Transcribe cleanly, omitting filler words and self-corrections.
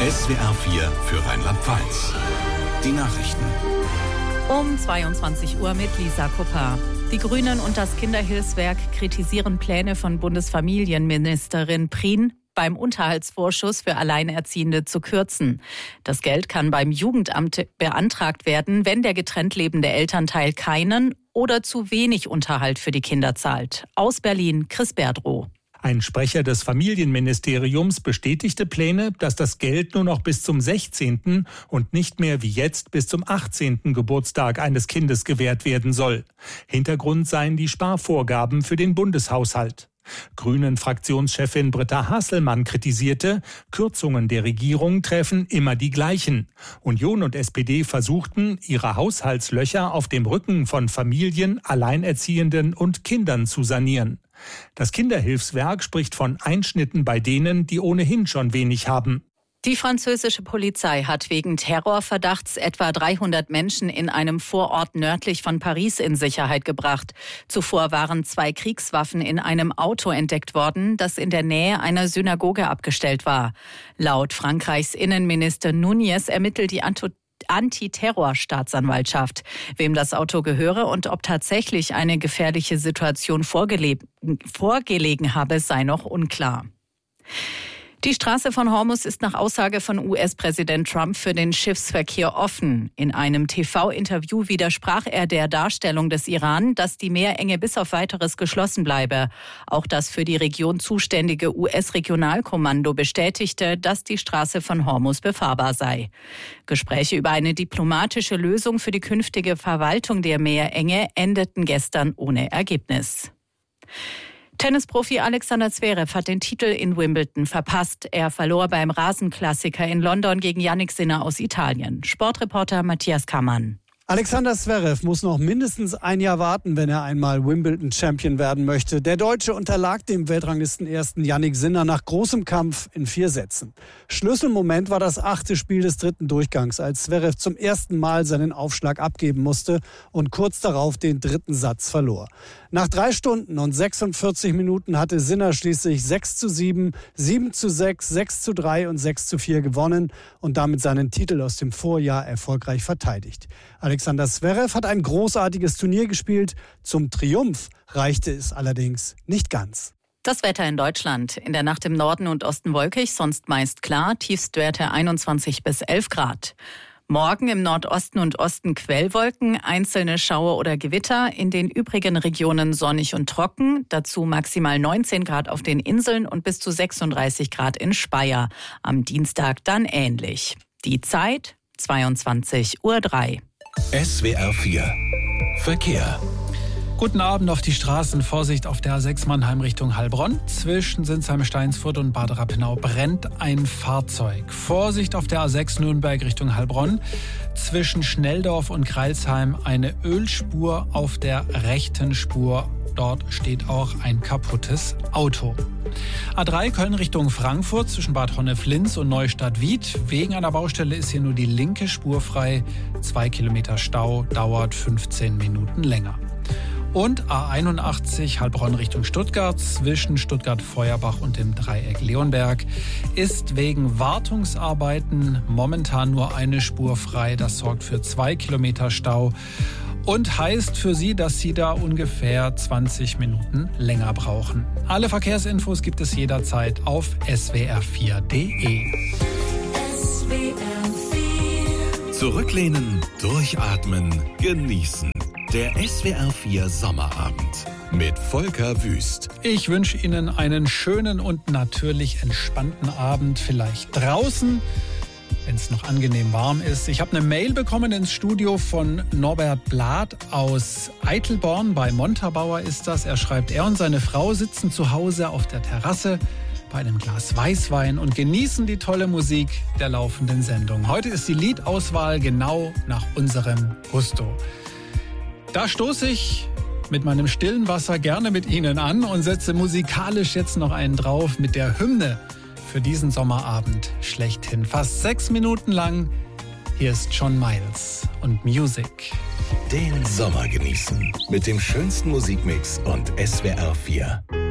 SWR 4 für Rheinland-Pfalz. Die Nachrichten. Um 22 Uhr mit Lisa Kupper. Die Grünen und das Kinderhilfswerk kritisieren Pläne von Bundesfamilienministerin Prien, beim Unterhaltsvorschuss für Alleinerziehende zu kürzen. Das Geld kann beim Jugendamt beantragt werden, wenn der getrennt lebende Elternteil keinen oder zu wenig Unterhalt für die Kinder zahlt. Aus Berlin, Chris Berdrow. Ein Sprecher des Familienministeriums bestätigte Pläne, dass das Geld nur noch bis zum 16. und nicht mehr wie jetzt bis zum 18. Geburtstag eines Kindes gewährt werden soll. Hintergrund seien die Sparvorgaben für den Bundeshaushalt. Grünen-Fraktionschefin Britta Hasselmann kritisierte, Kürzungen der Regierung treffen immer die gleichen. Union und SPD versuchten, ihre Haushaltslöcher auf dem Rücken von Familien, Alleinerziehenden und Kindern zu sanieren. Das Kinderhilfswerk spricht von Einschnitten bei denen, die ohnehin schon wenig haben. Die französische Polizei hat wegen Terrorverdachts etwa 300 Menschen in einem Vorort nördlich von Paris in Sicherheit gebracht. Zuvor waren 2 Kriegswaffen in einem Auto entdeckt worden, das in der Nähe einer Synagoge abgestellt war. Laut Frankreichs Innenminister Núñez ermittelt die Antiterrorstaatsanwaltschaft. Wem das Auto gehöre und ob tatsächlich eine gefährliche Situation vorgelegen habe, sei noch unklar. Die Straße von Hormuz ist nach Aussage von US-Präsident Trump für den Schiffsverkehr offen. In einem TV-Interview widersprach er der Darstellung des Iran, dass die Meerenge bis auf Weiteres geschlossen bleibe. Auch das für die Region zuständige US-Regionalkommando bestätigte, dass die Straße von Hormuz befahrbar sei. Gespräche über eine diplomatische Lösung für die künftige Verwaltung der Meerenge endeten gestern ohne Ergebnis. Tennisprofi Alexander Zverev hat den Titel in Wimbledon verpasst. Er verlor beim Rasenklassiker in London gegen Jannik Sinner aus Italien. Sportreporter Matthias Kammann. Alexander Zverev muss noch mindestens ein Jahr warten, wenn er einmal Wimbledon-Champion werden möchte. Der Deutsche unterlag dem Weltranglistenersten Jannik Sinner nach großem Kampf in 4 Sätzen. Schlüsselmoment war das 8. Spiel des 3. Durchgangs, als Zverev zum ersten Mal seinen Aufschlag abgeben musste und kurz darauf den 3. Satz verlor. Nach 3 Stunden und 46 Minuten hatte Sinner schließlich 6:7, 7:6, 6:3 und 6:4 gewonnen und damit seinen Titel aus dem Vorjahr erfolgreich verteidigt. Alexander Zverev hat ein großartiges Turnier gespielt. Zum Triumph reichte es allerdings nicht ganz. Das Wetter in Deutschland. In der Nacht im Norden und Osten wolkig, sonst meist klar. Tiefstwerte 21 bis 11 Grad. Morgen im Nordosten und Osten Quellwolken, einzelne Schauer oder Gewitter. In den übrigen Regionen sonnig und trocken. Dazu maximal 19 Grad auf den Inseln und bis zu 36 Grad in Speyer. Am Dienstag dann ähnlich. Die Zeit 22:03 Uhr. SWR 4 Verkehr. Guten Abend auf die Straßen. Vorsicht auf der A6 Mannheim Richtung Heilbronn. Zwischen Sinsheim-Steinsfurt und Bad Rappenau brennt ein Fahrzeug. Vorsicht auf der A6 Nürnberg Richtung Heilbronn. Zwischen Schnelldorf und Crailsheim eine Ölspur auf der rechten Spur. Dort steht auch ein kaputtes Auto. A3 Köln Richtung Frankfurt zwischen Bad Honnef-Linz und Neustadt-Wied. Wegen einer Baustelle ist hier nur die linke Spur frei. 2 Kilometer Stau, dauert 15 Minuten länger. Und A81 Heilbronn Richtung Stuttgart zwischen Stuttgart-Feuerbach und dem Dreieck Leonberg ist wegen Wartungsarbeiten momentan nur eine Spur frei. Das sorgt für 2 Kilometer Stau und heißt für Sie, dass Sie da ungefähr 20 Minuten länger brauchen. Alle Verkehrsinfos gibt es jederzeit auf swr4.de. Zurücklehnen, durchatmen, genießen. Der SWR 4 Sommerabend mit Volker Wüst. Ich wünsche Ihnen einen schönen und natürlich entspannten Abend, vielleicht draußen, wenn es noch angenehm warm ist. Ich habe eine Mail bekommen ins Studio von Norbert Blath aus Eitelborn, bei Montabaur ist das. Er schreibt, er und seine Frau sitzen zu Hause auf der Terrasse bei einem Glas Weißwein und genießen die tolle Musik der laufenden Sendung. Heute ist die Liedauswahl genau nach unserem Gusto. Da stoße ich mit meinem stillen Wasser gerne mit Ihnen an und setze musikalisch jetzt noch einen drauf mit der Hymne für diesen Sommerabend schlechthin. Fast 6 Minuten lang. Hier ist John Miles und Music. Den Sommer genießen mit dem schönsten Musikmix und SWR 4.